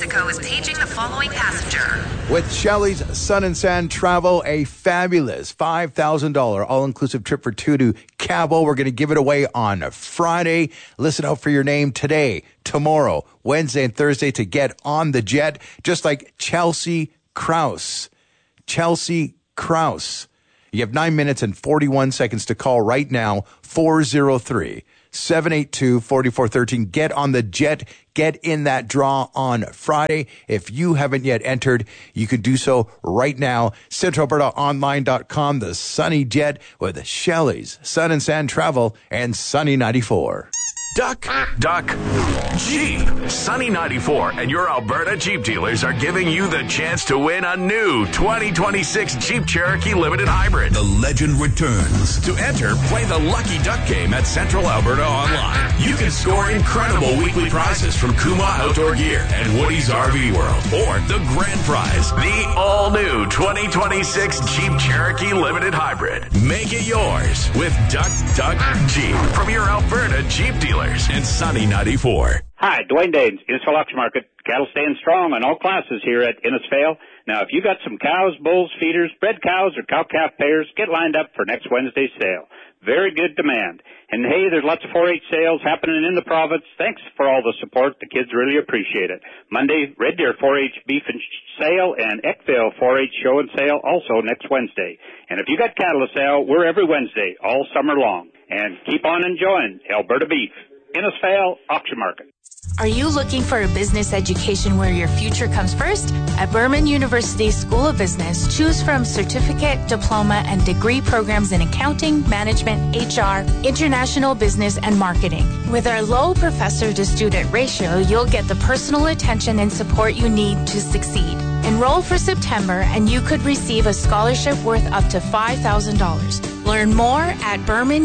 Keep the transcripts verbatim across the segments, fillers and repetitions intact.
Mexico is paging the following passenger. With Shelley's Sun and Sand Travel, a fabulous five thousand dollars all-inclusive trip for two to Cabo. We're going to give it away on Friday. Listen out for your name today, tomorrow, Wednesday, and Thursday to get on the jet, just like Chelsea Krause. Chelsea Krause. You have nine minutes and forty-one seconds to call right now, four oh three, seven eight two, four four one three. Get on the jet. Get in that draw on Friday. If you haven't yet entered, you can do so right now. Central Alberta Online dot com, the Sunny Jet with Shelley's Sun and Sand Travel and Sunny ninety-four. Duck, duck, Jeep. Sunny ninety-four and your Alberta Jeep dealers are giving you the chance to win a new twenty twenty-six Jeep Cherokee Limited Hybrid. The legend returns. To enter, play the Lucky Duck game at Central Alberta Online. You can score incredible weekly prizes from Kuma Outdoor Gear and Woody's R V World. Or the grand prize, the all-new twenty twenty-six Jeep Cherokee Limited Hybrid. Make it yours with Duck, Duck, Jeep from your Alberta Jeep dealer. And Sunny ninety-four. Hi, Dwayne Danes, Innisfail Auction Market. Cattle staying strong on all classes here at Innisfail. Now, if you got some cows, bulls, feeders, bred cows, or cow-calf pairs, get lined up for next Wednesday's sale. Very good demand. And hey, there's lots of four H sales happening in the province. Thanks for all the support. The kids really appreciate it. Monday, Red Deer four H beef and sale and Eckville four H show and sale also next Wednesday. And if you got cattle to sell, we're every Wednesday all summer long. And keep on enjoying Alberta beef. Innisfail Auction Market. Are you looking for a business education where your future comes first? At Burman University School of Business, choose from certificate, diploma, and degree programs in accounting, management, H R, international business, and marketing. With our low professor-to-student ratio, you'll get the personal attention and support you need to succeed. Enroll for September, and you could receive a scholarship worth up to five thousand dollars. Learn more at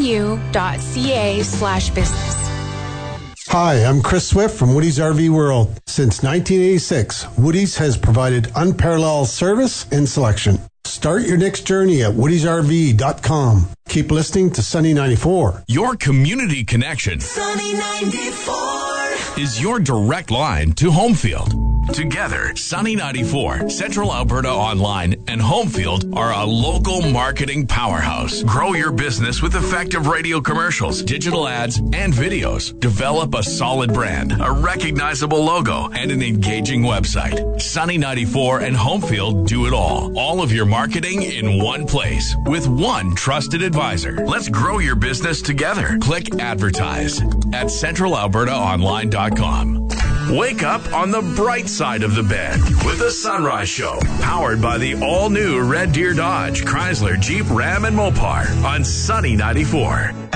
burmanu.ca slash business. Hi, I'm Chris Swift from Woody's R V World. Since nineteen eighty-six, Woody's has provided unparalleled service and selection. Start your next journey at woodies r v dot com. Keep listening to Sunny ninety-four. Your community connection. Sunny ninety-four is your direct line to Homefield. Together, Sunny ninety-four, Central Alberta Online, and Homefield are a local marketing powerhouse. Grow your business with effective radio commercials, digital ads, and videos. Develop a solid brand, a recognizable logo, and an engaging website. Sunny ninety-four and Homefield do it all. All of your marketing in one place with one trusted advisor. Let's grow your business together. Click advertise at central alberta online dot com. Wake up on the bright side of the bed with the Sunrise Show, powered by the all-new Red Deer Dodge, Chrysler, Jeep, Ram, and Mopar on Sunny ninety-four.